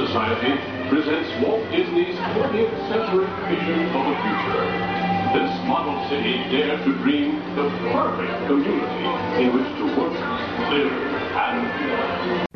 Society presents Walt Disney's 20th century vision of the future. This model city dared to dream the perfect community in which to work, live, and